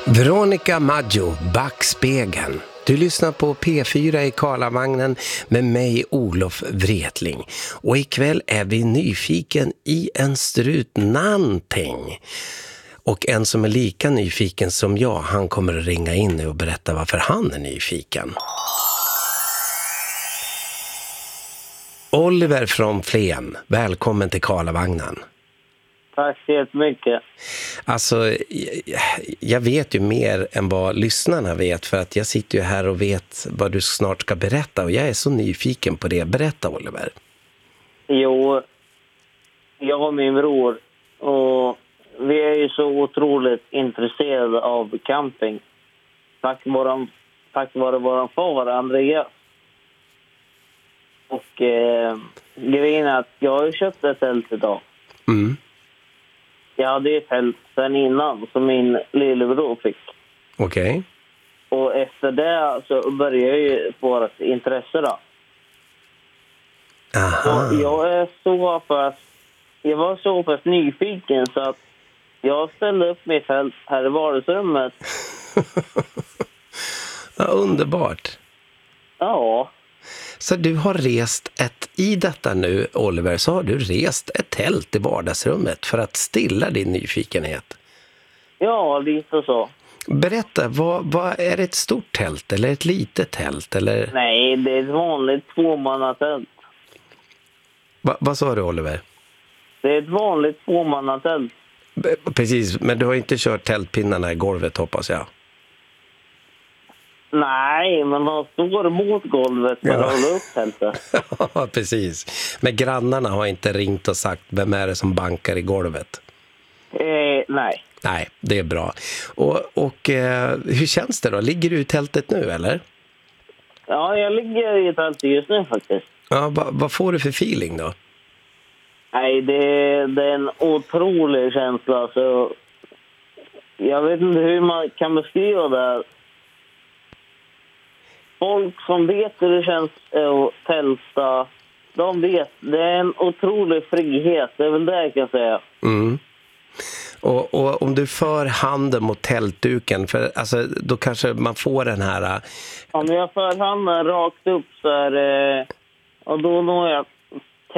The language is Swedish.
Veronica Maggio, Backspegeln. Du lyssnar på P4 i Karlavagnen med mig, Olof Wretling. Och ikväll är vi nyfiken i en strut någonting. Och en som är lika nyfiken som jag, han kommer att ringa in nu och berätta varför han är nyfiken. Oliver från Flen, välkommen till Karlavagnen. Tack så jättemycket. Alltså, jag vet ju mer än vad lyssnarna vet, för att jag sitter ju här och vet vad du snart ska berätta och jag är så nyfiken på det. Berätta, Oliver. Jo, jag och min bror, och vi är ju så otroligt intresserade av camping. Tack vare våran far, Andreas. Och grejen är att jag har ju köpt ett tält idag. Mm. Jag hade ju ett tält sen innan som min lillebror fick. Okej. Och efter det så började ju vårt intresse då. Aha. Och jag var så pass nyfiken så att jag ställde upp mitt tält här i vardagsrummet. Ja, underbart. Ja. Så du har i detta nu, Oliver, så har du rest ett tält i vardagsrummet för att stilla din nyfikenhet. Ja, lite så. Berätta, vad är det, ett stort tält eller ett litet tält? Eller? Nej, det är ett vanligt tvåmannatält. Vad sa du, Oliver? Det är ett vanligt tvåmannatält. Precis, men du har inte kört tältpinnarna i golvet, hoppas jag. Nej, men de står mot golvet för att hålla upp tältet. Ja, precis. Men grannarna har inte ringt och sagt vem är det som bankar i golvet? Nej. Nej, det är bra. Och hur känns det då? Ligger du i tältet nu, eller? Ja, jag ligger i tältet just nu faktiskt. Ja, vad får du för feeling då? Nej, det är en otrolig känsla. Så jag vet inte hur man kan beskriva det. Folk som vet hur det känns att tälta, de vet. Det är en otrolig frihet, det är väl det jag kan säga. Mm. Och om du för handen mot tältduken, för alltså, då kanske man får den här... Om jag för handen rakt upp så är det... Och då når jag